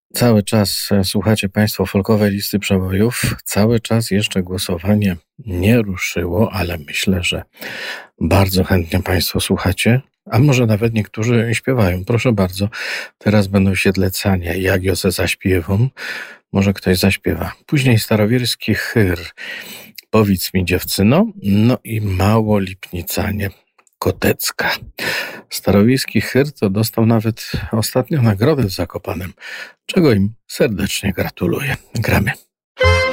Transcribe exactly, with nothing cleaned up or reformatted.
Cały czas e, słuchacie Państwo folkowej listy przebojów. Cały czas jeszcze głosowanie nie ruszyło, ale myślę, że bardzo chętnie Państwo słuchacie. A może nawet niektórzy śpiewają. Proszę bardzo, teraz będą siedlecania. Jak jo se zaśpiewam, może ktoś zaśpiewa. Później starowierski chyr. Powiedz mi dziewczyno. No i mało lipnicanie. Kotecka. Starowiejski chyr to dostał nawet ostatnio nagrodę w Zakopanem, czego im serdecznie gratuluję. Gramy.